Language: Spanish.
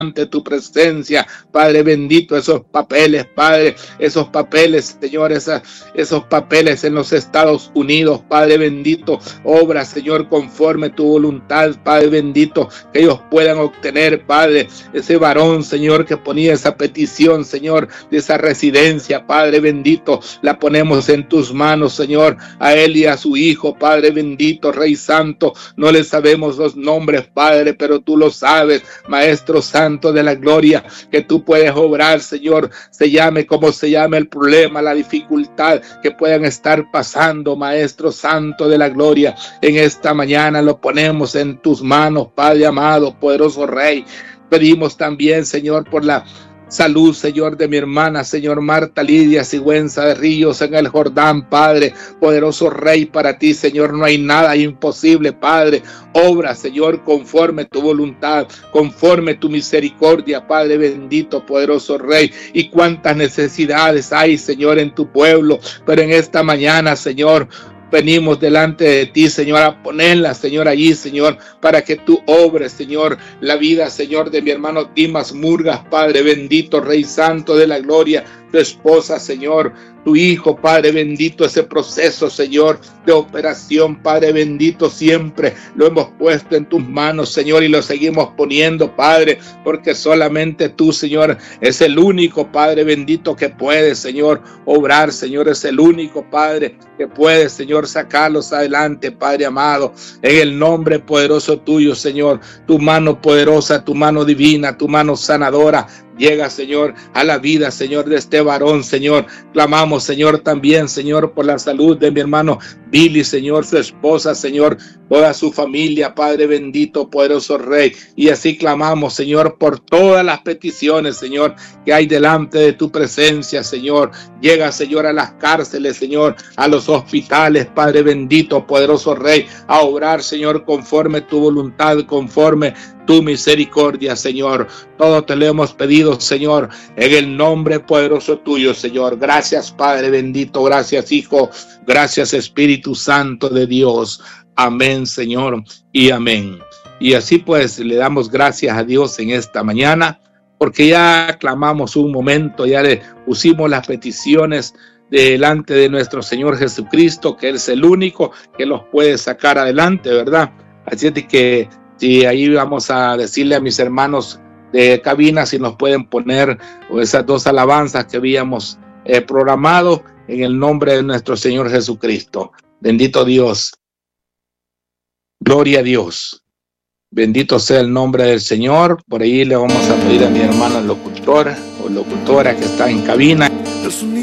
ante tu presencia, Padre bendito, esos papeles, Padre, esos papeles, Señor, esos papeles en los Estados Unidos, Padre bendito, obra, Señor, conforme tu voluntad, Padre bendito, que ellos puedan obtener, Padre, ese varón, Señor, que ponía esa petición, Señor, de esa residencia, Padre bendito, la ponemos en tus manos, Señor, a él y a su hijo, Padre bendito, Rey Santo, no le sabemos los nombres, Padre, pero tú lo sabes, Maestro Santo de la gloria, que tú puedes obrar, Señor, se llame como se llame el problema, la dificultad que puedan estar pasando, Maestro Santo de la gloria, en esta mañana lo ponemos en tus manos, Padre amado, poderoso Rey. Pedimos también, Señor, por la salud, Señor, de mi hermana, Señor, Marta Lidia Sigüenza de Ríos en el Jordán, Padre, poderoso Rey, para ti, Señor, no hay nada imposible, Padre. Obra, Señor, conforme tu voluntad, conforme tu misericordia, Padre bendito, poderoso Rey. Y cuántas necesidades hay, Señor, en tu pueblo, pero en esta mañana, Señor, venimos delante de ti, Señor, a ponerla, Señor, allí, Señor, para que tú obres, Señor, la vida, Señor, de mi hermano Dimas Murgas, Padre bendito, Rey Santo de la gloria, tu esposa, Señor, tu hijo, Padre bendito, ese proceso, Señor, de operación, Padre bendito, siempre lo hemos puesto en tus manos, Señor, y lo seguimos poniendo, Padre, porque solamente tú, Señor, es el único, Padre bendito, que puede, Señor, obrar, Señor, es el único, Padre, que puede, Señor, sacarlos adelante, Padre amado, en el nombre poderoso tuyo, Señor, tu mano poderosa, tu mano divina, tu mano sanadora, llega, Señor, a la vida, Señor, de este varón, Señor. Clamamos, Señor, también, Señor, por la salud de mi hermano Billy, Señor, su esposa, Señor, toda su familia, Padre bendito, poderoso Rey. Y así clamamos, Señor, por todas las peticiones, Señor, que hay delante de tu presencia, Señor. Llega, Señor, a las cárceles, Señor, a los hospitales, Padre bendito, poderoso Rey, a obrar, Señor, conforme tu voluntad, conforme tu misericordia, Señor. Todo te lo hemos pedido, Señor, en el nombre poderoso tuyo, Señor. Gracias, Padre bendito. Gracias, Hijo. Gracias, Espíritu Santo de Dios. Amén, Señor, y amén. Y así pues le damos gracias a Dios en esta mañana, porque ya clamamos un momento, ya le pusimos las peticiones delante de nuestro Señor Jesucristo, que Él es el único que los puede sacar adelante, ¿verdad? Así es de que sí, ahí vamos a decirle a mis hermanos de cabina si nos pueden poner esas dos alabanzas que habíamos programado en el nombre de nuestro Señor Jesucristo. Bendito Dios. Gloria a Dios. Bendito sea el nombre del Señor. Por ahí le vamos a pedir a mi hermano locutor o locutora que está en cabina.